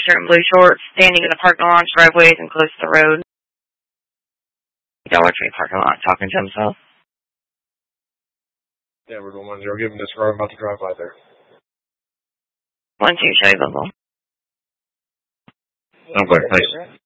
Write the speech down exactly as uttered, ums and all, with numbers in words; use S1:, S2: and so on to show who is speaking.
S1: shirt and blue shorts, standing in the parking lot, driveways, and close to the road. Dollar Tree parking lot, talking to himself.
S2: Yeah, we're going one zero. Give him this road. I'm about to drive by there.
S1: One two, show you bubble.
S2: I'm going. Nice.